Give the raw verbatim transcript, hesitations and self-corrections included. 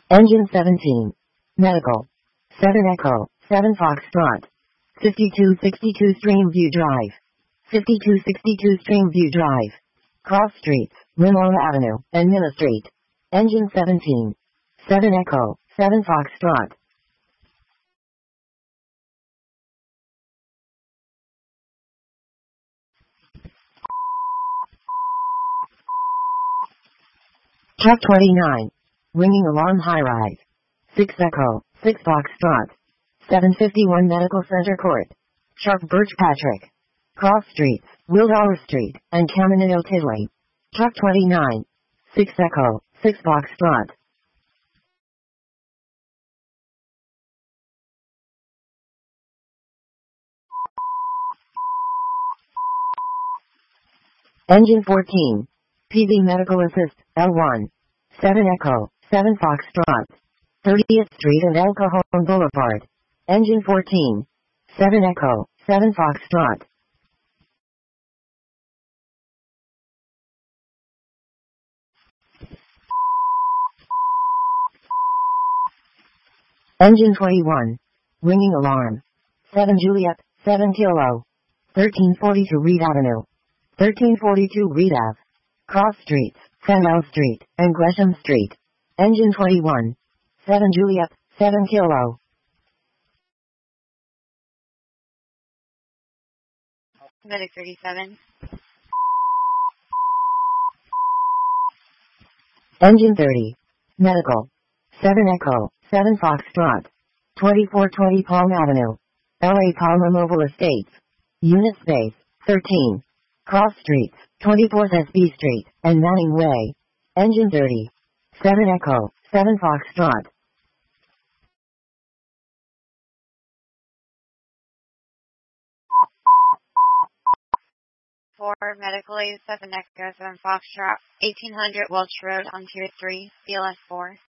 Engine seventeen. Medical. seven Echo, seven Foxtrot. fifty-two sixty-two Streamview Drive. fifty-two sixty-two Streamview Drive. Cross Streets, Winona Avenue, and Minna Street. Engine seventeen. seven Echo, seven Foxtrot. Truck twenty-nine. Ringing alarm high rise. six Echo, six Foxtrot. seven fifty-one Medical Center Court. Sharp Birch Patrick. Cross Streets, Wildauer Street, and Caminito Tidley. Truck twenty-nine. six Echo, six Foxtrot. Engine fourteen. P V Medical Assist, L one. seven Echo, seven Foxtrot. thirtieth Street and El Cajon Boulevard. Engine fourteen. seven Echo, seven Foxtrot. Engine twenty-one. Ringing alarm. seven Juliet, seven Kilo. thirteen forty-two Reed Avenue. thirteen forty-two Reed Ave. Cross Streets, Fenwell Street, and Gresham Street. Engine twenty-one. seven Juliet, seven Kilo. Medic thirty-seven. Engine thirty. Medical. seven Echo, seven Foxtrot. twenty-four twenty Palm Avenue. L A Palmer Mobile Estates. Unit Space, thirteen. Cross Streets, twenty-fourth S B Street, and Manning Way. Engine thirty. seven Echo, seven Foxtrot. four Medical A seven Echo seven Foxtrot. eighteen hundred Welch Road on Tier three, B L S four.